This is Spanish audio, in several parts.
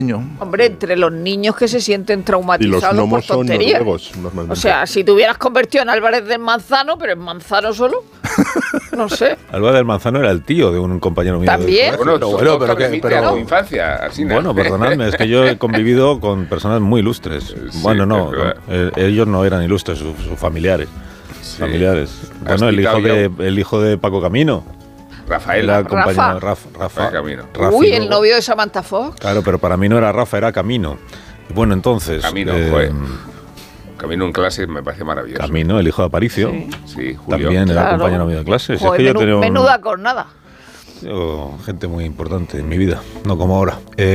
Hombre, entre los niños que se sienten Y traumatizados los por gnomos son tonterías. noruegos, normalmente. O sea, si te hubieras convertido en Álvarez del Manzano, pero en Manzano solo, no sé. Álvaro del Manzano era el tío de un compañero mío. ¿También? Del colegio. Bueno, pero tu infancia, así nada. Bueno, perdonadme, es que yo he convivido con personas muy ilustres. Bueno, no, ellos no eran ilustres, sus familiares. Familiares. Bueno, el hijo de Paco Camino. Rafael. Era compañero Rafa Camino. Uy, el novio de Samantha Fox. Claro, pero para mí no era Rafa, era Camino. Y bueno, entonces... Camino, Camino en clase me parece maravilloso. Camino, el hijo de Aparicio. Sí, Julio. También era compañero mío de clase. Joder, Si es que menuda cornada. Gente muy importante en mi vida, no como ahora.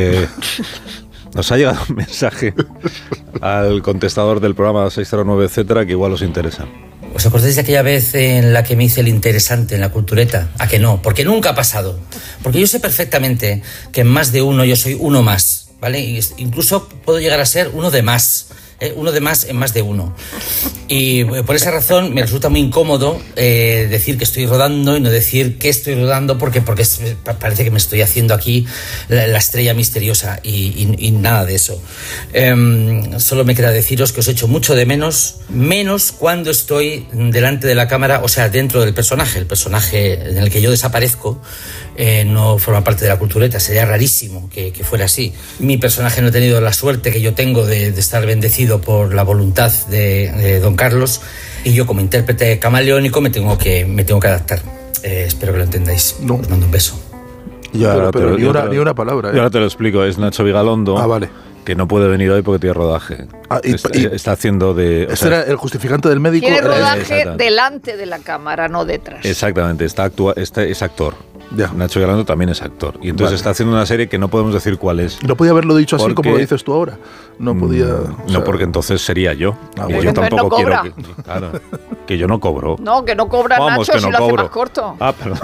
Nos ha llegado un mensaje al contestador del programa 609, etcétera, que igual os interesa. ¿Os acordáis de aquella vez en la que me hice el interesante en la cultureta? ¿A que no? Porque nunca ha pasado. Porque yo sé perfectamente que en más de uno yo soy uno más, ¿vale? Y incluso puedo llegar a ser uno de más. Uno de más en más de uno. Y por esa razón me resulta muy incómodo decir que estoy rodando y no decir que estoy rodando porque parece que me estoy haciendo aquí la estrella misteriosa y nada de eso. Solo me queda deciros que os echo mucho de menos cuando estoy delante de la cámara, o sea, dentro del personaje. El personaje en el que yo desaparezco no forma parte de la cultureta. Sería rarísimo que fuera así. Mi personaje no ha tenido la suerte que yo tengo de estar bendecido por la voluntad de don Carlos, y yo como intérprete camaleónico me tengo que adaptar. Espero que lo entendáis. No. Os mando un beso. Pero ni una palabra. Yo ahora te lo explico. Es Nacho Vigalondo. Vale. Que no puede venir hoy porque tiene rodaje. Está haciendo de... Ese era el justificante del médico. Tiene rodaje delante de la cámara, no detrás. Exactamente, es actor. Ya. Nacho Vigalondo también es actor. Y entonces está haciendo una serie que no podemos decir cuál es. No podía haberlo dicho así como lo dices tú ahora. No podía... No, porque entonces sería yo. Y bueno. yo tampoco no quiero que yo no cobro. No, que no cobra Vamos, Nacho que si no lo hace cobro. más corto. Perdón.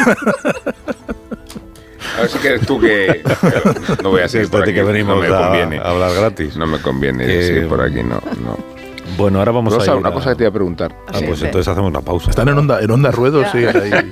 A ver si quieres tú que... No voy a seguir por aquí, que venimos no me conviene. a hablar gratis. No me conviene seguir por aquí, no. Bueno, ahora vamos a ir una cosa que te iba a preguntar. Pues entonces hacemos una pausa. Están en onda ruedo, sí. Ahí.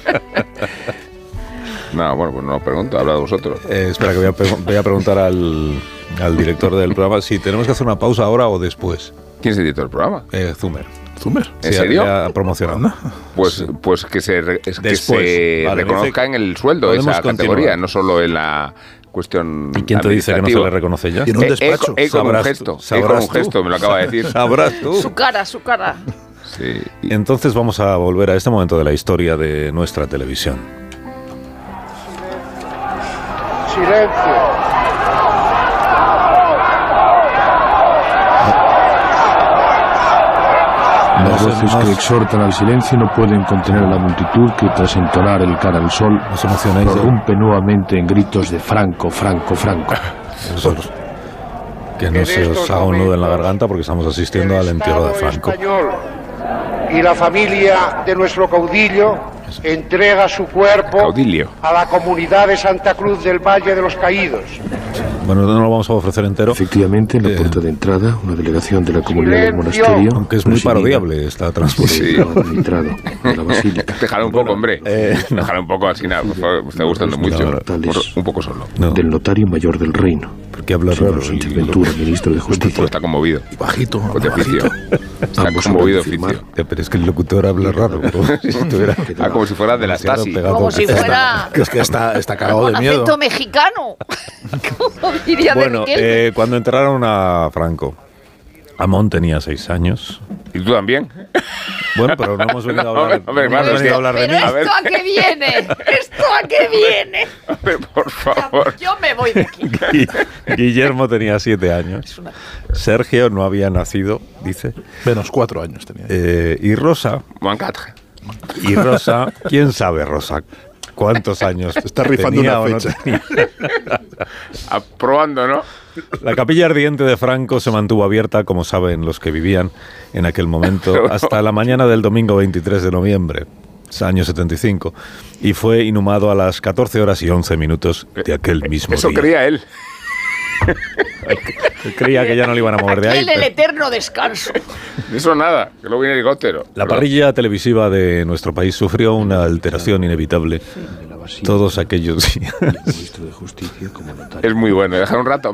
No, bueno, pues no pregunto, habla de vosotros. Espera, que voy a preguntar al director del programa si tenemos que hacer una pausa ahora o después. ¿Quién es el director del programa? Zumer. ¿En serio? Ha promocionado. Pues que se Después, reconozca en el sueldo esa categoría, no solo en la cuestión. ¿Y quién te dice que no se le reconoce ya? Y en un despacho. Con un gesto, me lo acaba de decir. Sabrás tú. Su cara. Sí. Entonces vamos a volver a este momento de la historia de nuestra televisión. Silencio. Las voces que exhortan al silencio no pueden contener a la multitud que, tras entonar el cara al sol, prorrumpe nuevamente en gritos de Franco, Franco, Franco. Que no se os haga un nudo en la garganta porque estamos asistiendo al entierro de Franco. Y la familia de nuestro caudillo entrega su cuerpo a la comunidad de Santa Cruz del Valle de los Caídos. Bueno, no lo vamos a ofrecer entero. Efectivamente, en la puerta de entrada, una delegación de la comunidad del monasterio. Aunque es muy parodiable esta transposición. De la basílica. Déjalo un poco, hombre. Déjalo un poco así, nada, por favor, me está gustando mucho. Un poco solo. Del notario mayor del reino. Porque habla raro. Sánchez Ventura, ministro de Justicia. Está conmovido. Y bajito. De oficio. Está conmovido oficio. Pero es que el locutor habla raro. Como si fuera de la Stasi. Como si fuera... Es que está cagado de miedo. Acento mexicano. ¿Cómo diría Bueno, cuando enterraron a Franco, Amón tenía 6 años. ¿Y tú también? Bueno, pero no hemos venido a hablar, de mí. ¿Esto a qué viene? ¿Esto a qué viene? A ver, por favor. Yo me voy de aquí. Guillermo tenía 7 años. Sergio no había nacido, dice. Menos 4 años tenía. Y Rosa... Y Rosa, ¿quién sabe, Rosa? ¿Cuántos años está rifando tenía una o fecha? No tenía? Aprobando, ¿no? La capilla ardiente de Franco se mantuvo abierta, como saben los que vivían en aquel momento, hasta la mañana del domingo 23 de noviembre, año 75, y fue inhumado a las 14 horas y 11 minutos de aquel mismo Eso día. creía él. Creía que ya no le iban a mover de ahí. El eterno descanso. Eso nada, que luego viene el helicóptero. La parrilla televisiva de nuestro país sufrió una alteración inevitable todos aquellos días. Es muy bueno, dejar un rato.